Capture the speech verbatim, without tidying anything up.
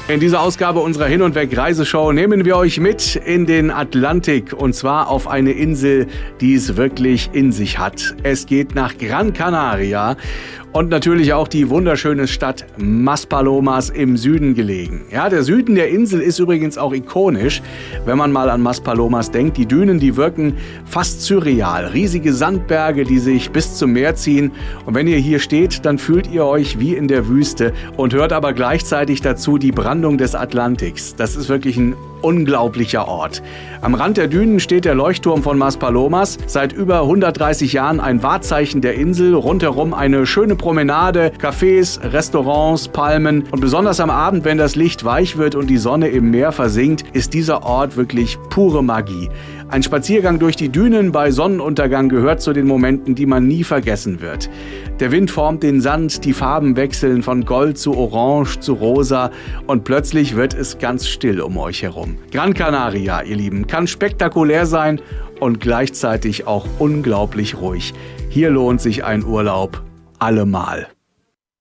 In dieser Ausgabe unserer Hin- und Weg-Reiseshow nehmen wir euch mit in den Atlantik und zwar auf eine Insel, die es wirklich in sich hat. Es geht nach Gran Canaria und natürlich auch die wunderschöne Stadt Maspalomas im Süden gelegen. Ja, der Süden der Insel ist übrigens auch ikonisch, wenn man mal an Maspalomas denkt. Die Dünen, die wirken fast surreal. Riesige Sandberge, die sich bis zum Meer ziehen. Und wenn ihr hier steht, dann fühlt ihr euch wie in der Wüste und hört aber gleichzeitig dazu die Brandung des Atlantiks. Das ist wirklich ein unglaublicher Ort. Am Rand der Dünen steht der Leuchtturm von Maspalomas, seit über hundertdreißig Jahren ein Wahrzeichen der Insel, rundherum eine schöne Promenade, Cafés, Restaurants, Palmen und besonders am Abend, wenn das Licht weich wird und die Sonne im Meer versinkt, ist dieser Ort wirklich pure Magie. Ein Spaziergang durch die Dünen bei Sonnenuntergang gehört zu den Momenten, die man nie vergessen wird. Der Wind formt den Sand, die Farben wechseln von Gold zu Orange zu Rosa und plötzlich wird es ganz still um euch herum. Gran Canaria, ihr Lieben, kann spektakulär sein und gleichzeitig auch unglaublich ruhig. Hier lohnt sich ein Urlaub allemal.